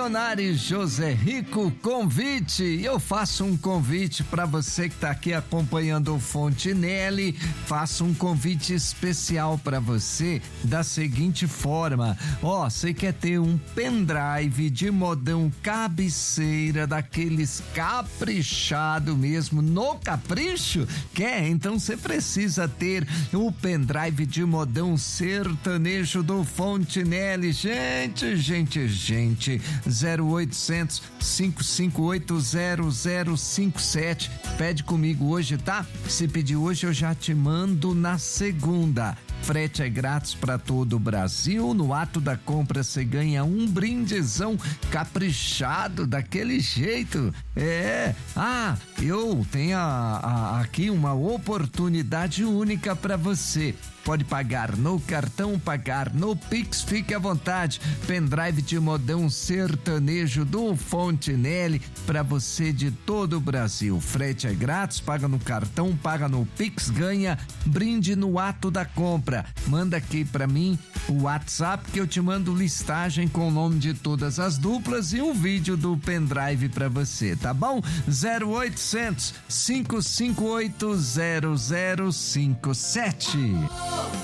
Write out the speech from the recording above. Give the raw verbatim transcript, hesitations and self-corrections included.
Leonardo José Rico, convite. Eu faço um convite para você que tá aqui acompanhando o Fontinelli. Faço um convite especial para você da seguinte forma: ó, você quer ter um pendrive de modão cabeceira, daqueles caprichado mesmo, no capricho? Quer? Então você precisa ter o pendrive de modão sertanejo do Fontinelli. Gente, gente, gente, zero oitocentos, cinco cinco oito, zero zero cinco sete. Pede comigo hoje, tá? Se pedir hoje eu já te mando na segunda. Frete é grátis para todo o Brasil. No ato da compra você ganha um brindezão caprichado daquele jeito. É, ah, eu tenho a, a, aqui uma oportunidade única para você. Pode pagar no cartão, pagar no Pix, fique à vontade. Pendrive de modão sertanejo do Fontinelli para você de todo o Brasil. Frete é grátis, paga no cartão, paga no Pix, ganha brinde no ato da compra. Manda aqui para mim o WhatsApp que eu te mando listagem com o nome de todas as duplas e um vídeo do pendrive para você, tá bom? zero oitocentos, cinco cinco oito, zero zero cinco sete.